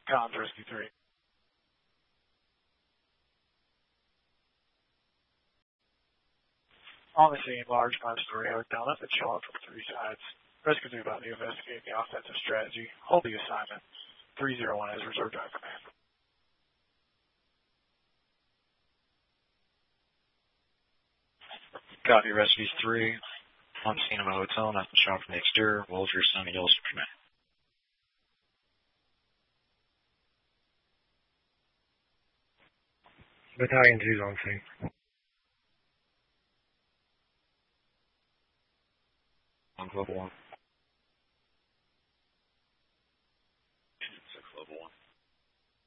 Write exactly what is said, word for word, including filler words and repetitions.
Comms, Rescue three. On the scene, large five-story hotel up at Charlotte from three sides. Rescue three about to investigate the offensive strategy. Hold the assignment. three zero one has reserved drive command. Copy, Rescue three. On the scene of a hotel, nothing shot from the exterior. Wolves, your son, yells for command. Battalion two's on scene. On global one.